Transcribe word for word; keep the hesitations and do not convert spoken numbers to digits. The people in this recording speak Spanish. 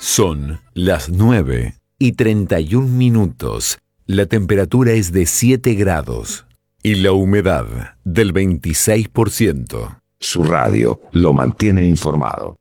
Son las nueve y treinta y un minutos. La temperatura es de siete grados y la humedad del veintiséis por ciento. Su radio lo mantiene informado.